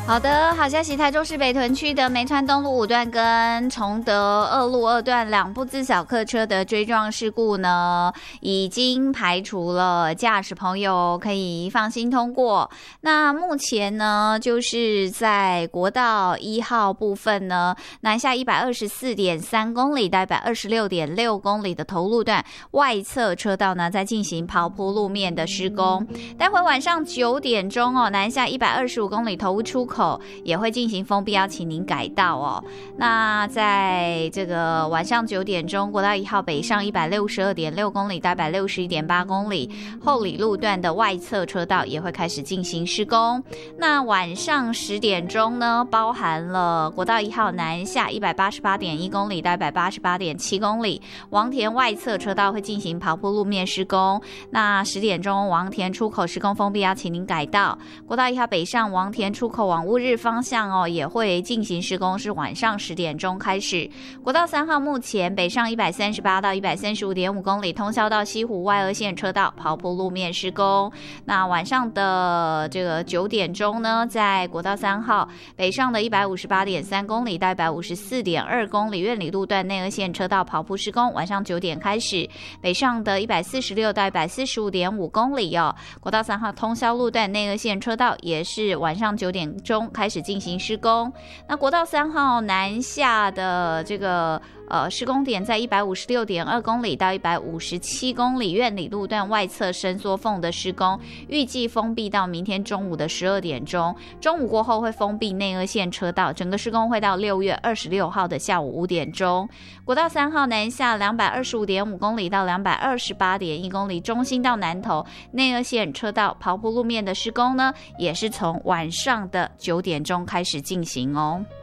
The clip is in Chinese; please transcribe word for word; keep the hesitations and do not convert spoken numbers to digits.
好的，好消息，台中市北屯区的梅川东路五段跟崇德二路二段两部自小客车的追撞事故呢，已经排除了，驾驶朋友可以放心通过。那目前呢，就是在国道一号部分呢，南下一百二十四点三公里到一百二十六点六公里的头路段外侧车道呢，在进行刨铺路面的施工。待会晚上九点钟哦，南下一百二十五公里头出口也会进行封闭，要请您改道哦。那在这个晚上九点钟，国道一号北上一百六十二点六公里到一百六十一点八公里后里路段的外侧车道也会开始进行施工。那晚上十点钟呢，包含了国道一号南下一百八十八点一公里到一百八十八点七公里，王田外侧车道会进行刨铺路面施工。那十点钟，王田出口施工封闭，要请您改道。国道一号北上王田出口往乌日方向哦，也会进行施工，是晚上十点钟开始。国道三号目前北上一百三十八到一百三十五点五公里，通霄到西湖外二线车道刨铺路面施工。那晚上的这个九点钟呢，在国道三号北上的一百五十八点三公里到一百五十四点二公里苑里路段内二线车道刨铺施工，晚上九点开始。北上的一百四十六到一百四十五点五公里哦，国道三号通霄路段内二线车道也是晚上九点钟开始进行施工。那国道三号南下的这个呃施工点在一百五十六点二公里到一百五十七公里苑里路段外侧伸缩缝的施工，预计封闭到明天中午的十二点钟。中午过后会封闭内二线车道，整个施工会到六月二十六号的下午五点钟。国道三号南下两百二十五点五公里到两百二十八点一公里，中心到南投内二线车道刨铺路面的施工呢，也是从晚上的九点钟开始进行哦。